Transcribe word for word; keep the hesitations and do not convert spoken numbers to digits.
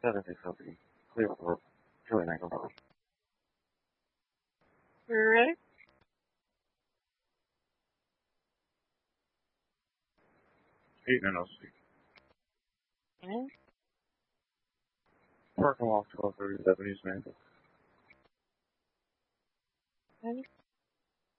seven six Company, Clear Report, Julie nine Company. Ready? eight nine oh six. Mm-hmm. Parking lot twelve thirty-seven East Manville. Ready?